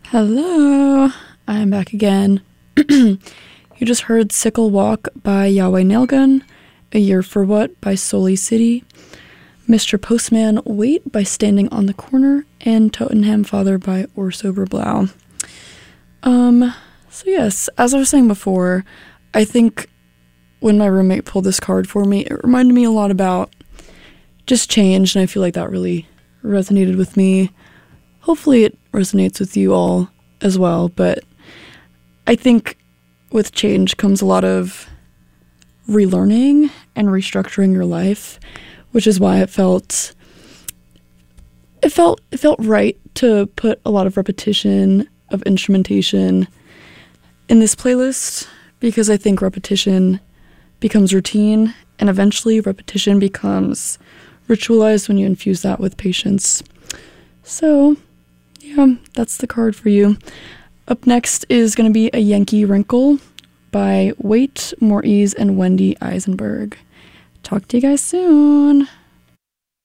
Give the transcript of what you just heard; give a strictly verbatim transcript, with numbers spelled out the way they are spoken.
Hello, I am back again. You just heard Sickle Walk by Yahweh Nailgun, A Year for What by Soli City, Mister Postman Wait by Standing on the Corner, and Tottenham Father by Orso Verblau. Um, so yes, as I was saying before, I think when my roommate pulled this card for me, it reminded me a lot about just change, and I feel like that really resonated with me. Hopefully it resonates with you all as well, but I think with change comes a lot of relearning and restructuring your life, which is why it felt it felt it felt right to put a lot of repetition of instrumentation in this playlist, because I think repetition becomes routine, and eventually repetition becomes ritualized when you infuse that with patience. So yeah, that's the card for you. Up next is going to be A Yankee Wrinkle by Wait, More Ease, and Wendy Eisenberg. Talk to you guys soon.